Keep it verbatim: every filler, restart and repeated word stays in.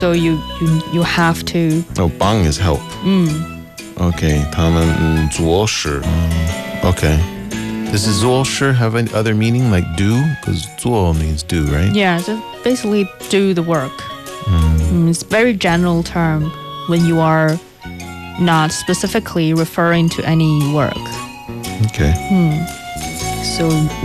So you you you have to. Oh, 帮 is help. 嗯 Okay, 他们嗯做事. Okay. Does 做事 have any other meaning like do? Because 做 means do, right? Yeah, just basically do the work. Mm, it's a very general term when you are not specifically referring to any work. Okay. So